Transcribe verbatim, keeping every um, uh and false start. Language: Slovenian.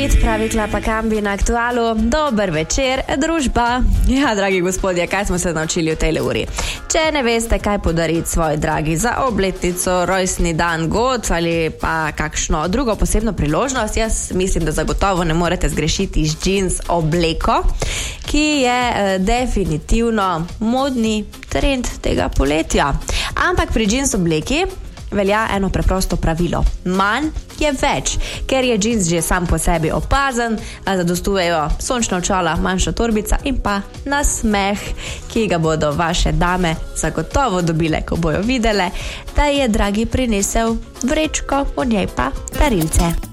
Pravi Klapa Kambi na Aktualu. Dober večer, družba. Ja, dragi gospodje, kaj smo se naučili v tej uri? Če ne veste, kaj podariti svoji dragi za obletnico, rojstni dan, god ali pa kakšno drugo posebno priložnost, jaz mislim, da zagotovo ne morete zgrešiti z jeans obleko, ki je eh, definitivno modni trend tega poletja. Ampak pri jeans obleki velja eno preprosto pravilo. Manj je več, ker je džins že sam po sebi opazen, zadostujejo sončna očala, manjša torbica in pa nasmeh, ki ga bodo vaše dame zagotovo dobile, ko bojo videle, da je dragi prinesel vrečko, v njej pa darilce.